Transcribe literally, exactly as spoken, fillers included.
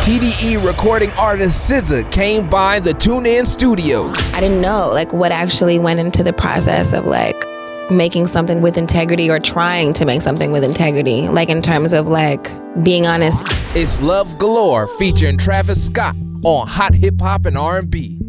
T D E recording artist S Z A came by the TuneIn Studios. I didn't know like what actually went into the process of like making something with integrity or trying to make something with integrity, like in terms of like being honest. It's Love Galore featuring Travis Scott on Hot Hip Hop and R and B.